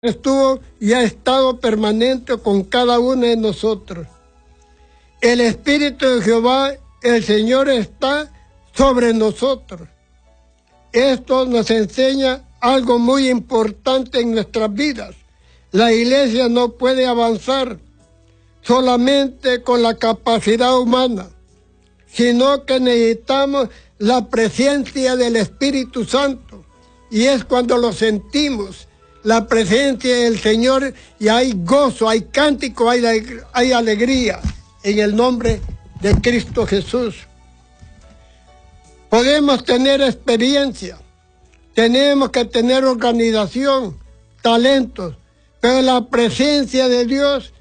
estuvo y ha estado permanente con cada uno de nosotros. El Espíritu de Jehová, el Señor, está sobre nosotros. Esto nos enseña algo muy importante en nuestras vidas. La iglesia no puede avanzar solamente con la capacidad humana, sino que necesitamos la presencia del Espíritu Santo. Y es cuando lo sentimos, la presencia del Señor, y hay gozo, hay cántico, hay alegría, en el nombre de Cristo Jesús. Podemos tener experiencia, tenemos que tener organización, talentos, pero la presencia de Dios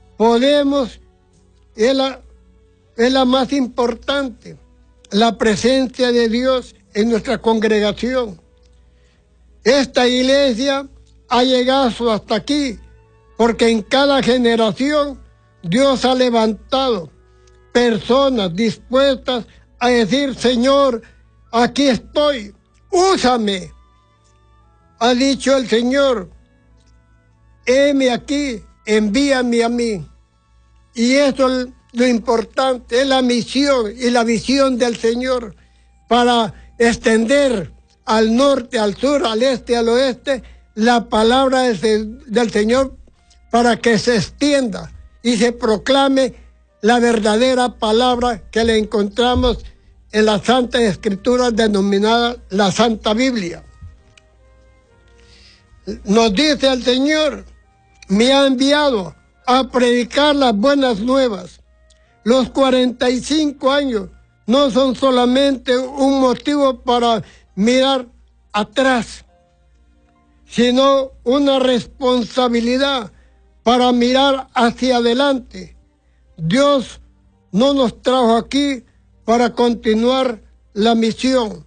es la más importante, la presencia de Dios en nuestra congregación. Esta iglesia ha llegado hasta aquí porque en cada generación Dios ha levantado personas dispuestas a decir: Señor, aquí estoy, úsame. Ha dicho el Señor: heme aquí, envíame a mí. Y eso es lo importante, es la misión y la visión del Señor para extender al norte, al sur, al este, al oeste, la palabra del Señor, para que se extienda y se proclame la verdadera palabra que le encontramos en la Santa Escritura denominada la Santa Biblia. Nos dice el Señor: me ha enviado a predicar las buenas nuevas. Los 45 años no son solamente un motivo para mirar atrás, sino una responsabilidad para mirar hacia adelante. Dios no nos trajo aquí para continuar la misión,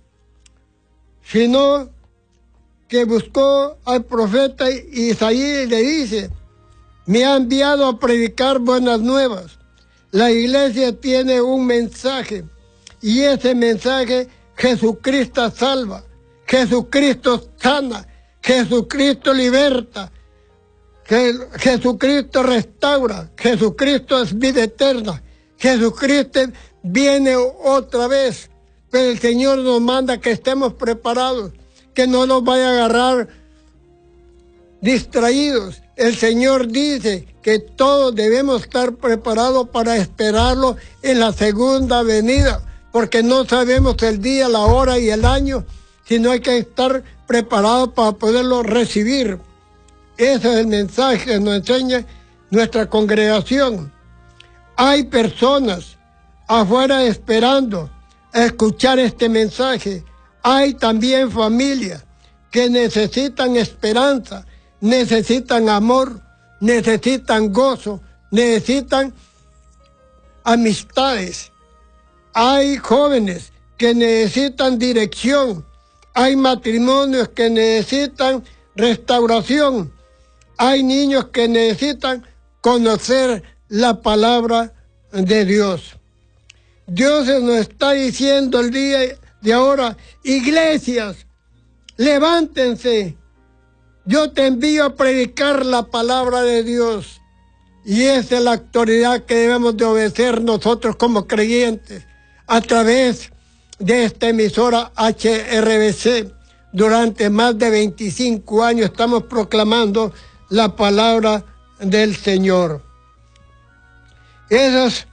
sino que buscó al profeta Isaías y le dice: me ha enviado a predicar buenas nuevas. La iglesia tiene un mensaje, y ese mensaje: Jesucristo salva, Jesucristo sana, Jesucristo liberta, Jesucristo restaura, Jesucristo es vida eterna, Jesucristo viene otra vez. Pero el Señor nos manda que estemos preparados, que no nos vaya a agarrar distraídos. El Señor dice que todos debemos estar preparados para esperarlo en la segunda venida, porque no sabemos el día, la hora y el año, sino hay que estar preparados para poderlo recibir. Ese es el mensaje que nos enseña nuestra congregación. Hay personas afuera esperando a escuchar este mensaje. Hay también familias que necesitan esperanza, necesitan amor, necesitan gozo, necesitan amistades. Hay jóvenes que necesitan dirección, hay matrimonios que necesitan restauración, hay niños que necesitan conocer la palabra de Dios. Dios nos está diciendo el día de ahora: iglesias, levántense. Yo te envío a predicar la palabra de Dios. Y esa es la autoridad que debemos de obedecer nosotros como creyentes a través de esta emisora HRBC. Durante más de 25 años estamos proclamando la palabra del Señor. Esos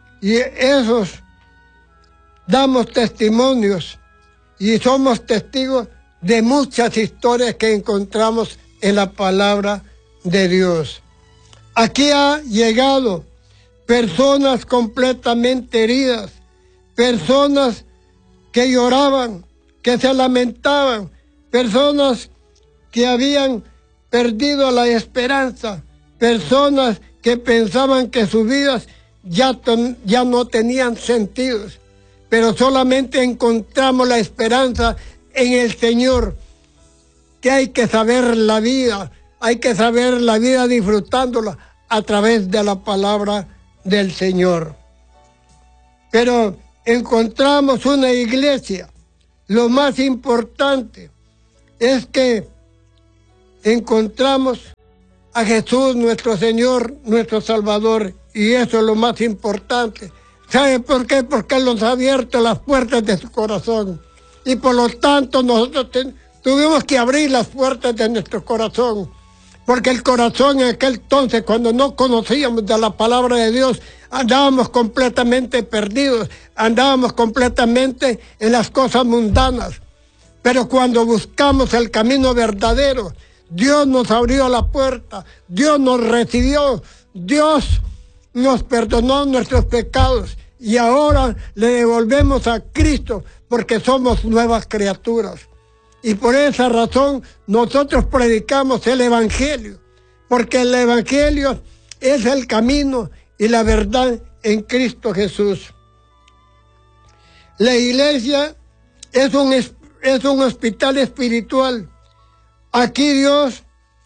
damos testimonios y somos testigos de muchas historias que encontramos en la palabra de Dios. Aquí ha llegado personas completamente heridas, personas que lloraban, que se lamentaban, personas que habían perdido la esperanza, personas que pensaban que sus vidas ya no tenían sentido, pero solamente encontramos la esperanza en el Señor, que hay que saber la vida, disfrutándola a través de la palabra del Señor. Pero encontramos una iglesia. Lo más importante es que encontramos a Jesús, nuestro Señor, nuestro Salvador, y eso es lo más importante. ¿Sabe por qué? Porque Él nos ha abierto las puertas de su corazón, y por lo tanto nosotros tuvimos que abrir las puertas de nuestro corazón, porque el corazón en aquel entonces, cuando no conocíamos de la palabra de Dios, andábamos completamente perdidos, andábamos completamente en las cosas mundanas. Pero cuando buscamos el camino verdadero, Dios nos abrió la puerta, Dios nos recibió, Dios nos perdonó nuestros pecados y ahora le devolvemos a Cristo porque somos nuevas criaturas. Y por esa razón nosotros predicamos el Evangelio, porque el Evangelio es el camino y la verdad en Cristo Jesús. La iglesia es un hospital espiritual. Aquí Dios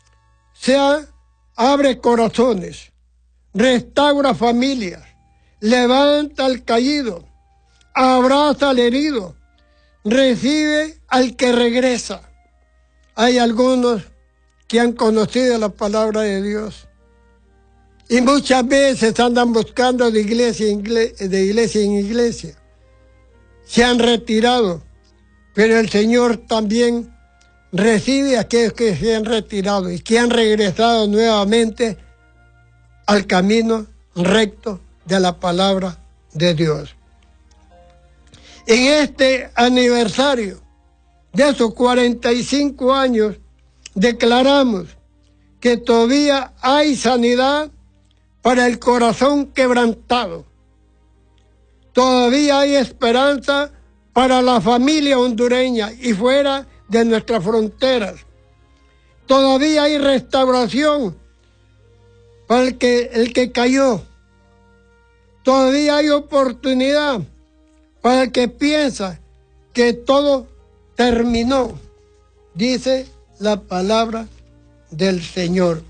abre corazones, restaura familias, levanta al caído, abraza al herido, recibe al que regresa. Hay algunos que han conocido la palabra de Dios y muchas veces andan buscando de iglesia en iglesia. Se han retirado, pero el Señor también recibe a aquellos que se han retirado y que han regresado nuevamente al camino recto de la palabra de Dios. En este aniversario de esos 45 años, declaramos que todavía hay sanidad para el corazón quebrantado. Todavía hay esperanza para la familia hondureña y fuera de nuestras fronteras. Todavía hay restauración para el que cayó. Todavía hay oportunidad para el que piensa que todo terminó, dice la palabra del Señor.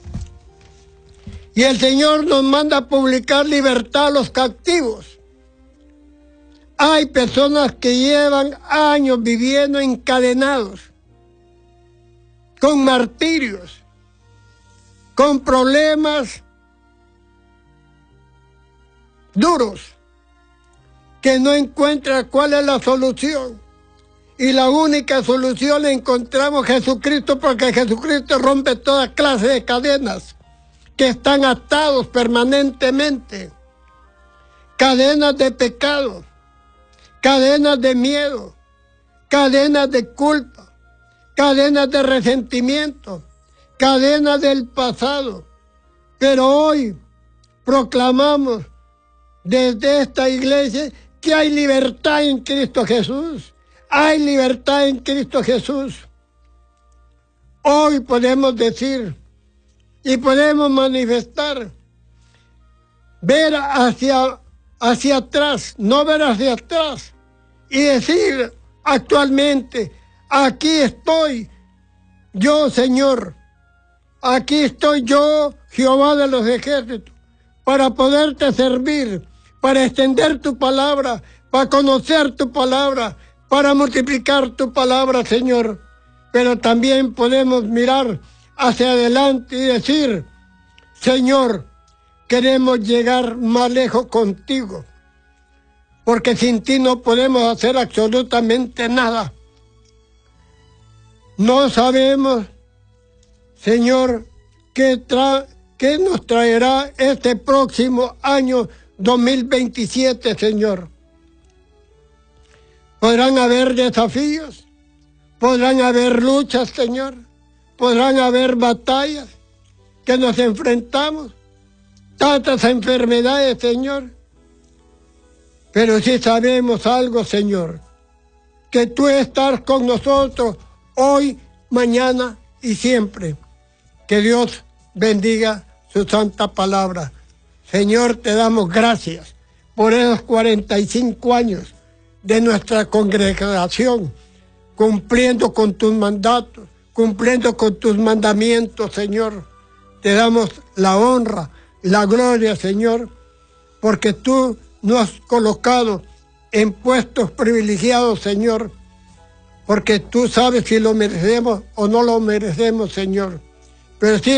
Y el Señor nos manda a publicar libertad a los cautivos. Hay personas que llevan años viviendo encadenados, con martirios, con problemas duros, que no encuentran cuál es la solución. Y la única solución la encontramos en Jesucristo, porque Jesucristo rompe toda clase de cadenas que están atados permanentemente. Cadenas de pecado, cadenas de miedo, cadenas de culpa, cadenas de resentimiento, cadenas del pasado. Pero hoy proclamamos desde esta iglesia que hay libertad en Cristo Jesús. Hay libertad en Cristo Jesús. Hoy podemos decir y podemos manifestar, ver hacia atrás, no ver hacia atrás, y decir actualmente, aquí estoy yo, Señor, aquí estoy yo, Jehová de los ejércitos, para poderte servir, para extender tu palabra, para conocer tu palabra, para multiplicar tu palabra, Señor. Pero también podemos mirar hacia adelante y decir, Señor, queremos llegar más lejos contigo, porque sin ti no podemos hacer absolutamente nada. No sabemos, Señor, qué nos traerá este próximo año 2027, Señor. Podrán haber desafíos, podrán haber luchas, Señor, podrán haber batallas que nos enfrentamos, tantas enfermedades, Señor. Pero sí sabemos algo, Señor, que tú estás con nosotros hoy, mañana y siempre. Que Dios bendiga su santa palabra. Señor, te damos gracias por esos 45 años de nuestra congregación, cumpliendo con tus mandatos, cumpliendo con tus mandamientos, Señor. Te damos la honra, la gloria, Señor, porque tú nos has colocado en puestos privilegiados, Señor, porque tú sabes si lo merecemos o no lo merecemos, Señor. Pero sí